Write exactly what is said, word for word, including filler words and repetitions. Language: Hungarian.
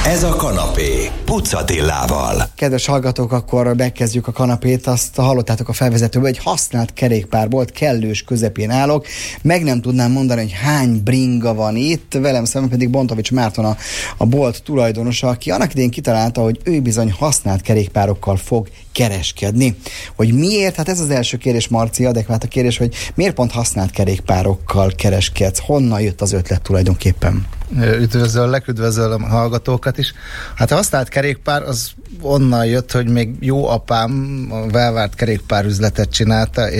Ez a kanapé Puc Attilával. Kedves hallgatók, akkor megkezdjük a kanapét. Azt hallottátok a felvezetőből, egy használt kerékpár volt, kellős közepén állok. Meg nem tudnám mondani, hogy hány bringa van itt. Velem szemben pedig Bontovics Márton, a, a bolt tulajdonosa, aki annak idején kitalálta, hogy ő bizony használt kerékpárokkal fog kereskedni. Hogy miért? Hát ez az első kérdés, Marci, adekvát a kérdés, hogy miért pont használt kerékpárokkal kereskedsz? Honnan jött az ötlet tulajdonképpen? Üdvözöllek, üdvözöllöm a hallgatókat is. Hát a használt kerékpár az onnan jött, hogy még jó apám a Velvárt kerékpárüzletet csinálta,